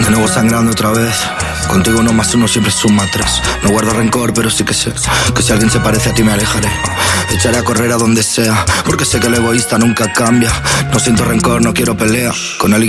De nuevo sangrando otra vez. Contigo 1 más 1 siempre suma 3. No guardo rencor, pero sí que sé que si alguien se parece a ti me alejaré. Echaré a correr a donde sea, porque sé que el egoísta nunca cambia. No siento rencor, no quiero pelea con alguien